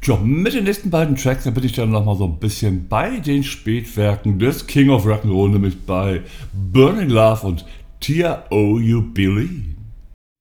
Ja, mit den nächsten beiden Tracks, da bin ich dann nochmal so ein bisschen bei den Spätwerken des King of Rock'n'Roll, nämlich bei Burning Love und Tear O' You Believe.